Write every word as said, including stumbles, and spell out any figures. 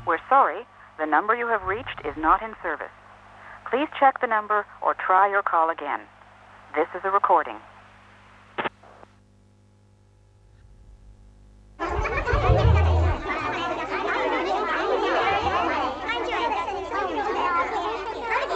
We're sorry, the number you have reached is not in service. Please check the number or try your call again. This is a recording.